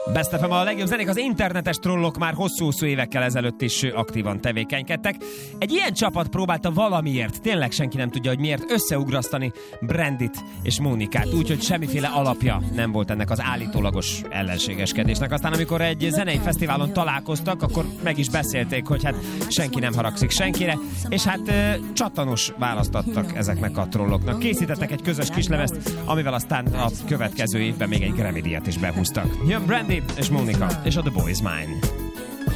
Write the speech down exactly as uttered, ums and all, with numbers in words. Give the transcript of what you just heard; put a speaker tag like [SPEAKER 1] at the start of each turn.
[SPEAKER 1] Best ef em, a legjobb zenék, az internetes trollok már hosszú-hosszú évekkel ezelőtt is aktívan tevékenykedtek. Egy ilyen csapat próbálta valamiért, tényleg senki nem tudja, hogy miért, összeugrasztani Brandit és Mónikát, úgyhogy semmiféle alapja nem volt ennek az állítólagos ellenségeskedésnek. Aztán amikor egy zenei fesztiválon találkoztak, akkor meg is beszélték, hogy hát senki nem haragszik senkire, és hát e, csattanós választattak ezeknek a trolloknak. Készítettek egy közös kislemezt, amivel aztán a következő évben még egy Grammy-díjat is behúztak. Jön Brandy és Mónika, és a The Boy Is Mine.